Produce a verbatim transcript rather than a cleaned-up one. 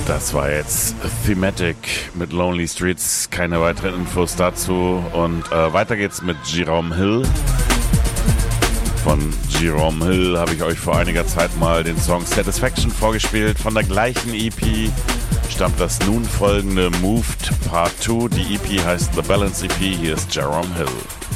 Das war jetzt Thematic mit Lonely Streets. Keine weiteren Infos dazu. Und äh, weiter geht's mit Jerome Hill. Von Jerome Hill habe ich euch vor einiger Zeit mal den Song Satisfaction vorgespielt. Von der gleichen E P stammt das nun folgende Moved Part zwei. Die E P heißt The Balance E P. Hier ist Jerome Hill.